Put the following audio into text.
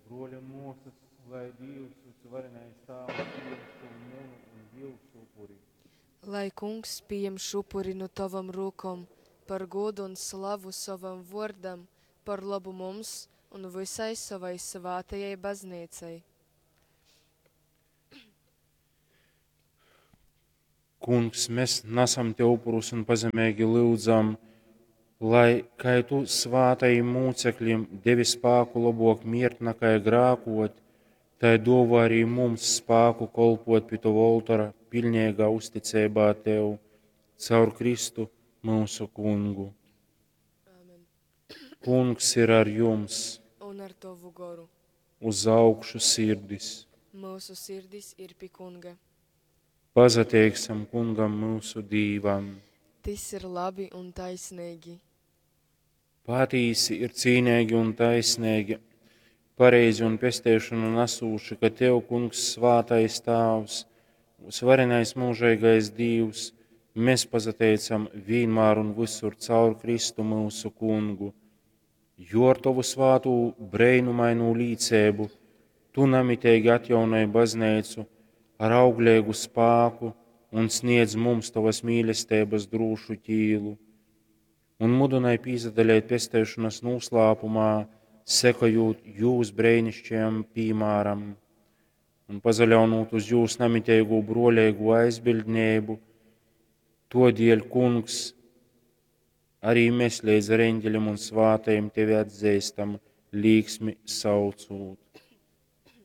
Broļa mūsas, lai Dievs visvarenais tēvs pieņem savu mūnu un Dievs upuri. Lai kungs pieņem šupuri no tavam rūkom, par godu un slavu savam vordam, par labu mums un visai savai savātajai baznīcai. Kungs, mēs nesam te upurus un pazemīgi lūdzam, lai, kā tu svātajiem mūcekļiem devi spēku labāk mirt nekā grākot, tai dāvā arī mums spēku kolpot pie tava oltāra pilnīgā uzticībā tev, caur Kristu mūsu kungu. Amen. Kungs ir ar jums, Un ar tavu goru. uz augšu sirdis. Mūsu sirdis ir pie kunga. Pazateiksim kungam mūsu dīvam. Tas ir labi un taisnīgi. Patīsi ir cīnīgi un taisnīgi, pareizi un pestēšanu nesūši, ka tev, kungs, svātais tēvs, svarenais mūžīgais Dievs, mēs pazateicam vienmēr un visur caur Kristu mūsu kungu, jo ar tavu svātu brēnumainu līdzību tu nemitīgi atjaunoji baznīcu ar auglīgu spēku un sniedz mums tavas mīlestības drūšu ķīlu, un mudināja pīzadaļēt pestēšanas noslēpumā, sekojot jūs brēnišķajam piemēram, un pazaļaunot uz jūs nemitēgu broļēgu aizbildnību, todēļ, kungs, arī mēs līdz reņģeļam un svātajiem tevi atzīstam, līksmi saucot.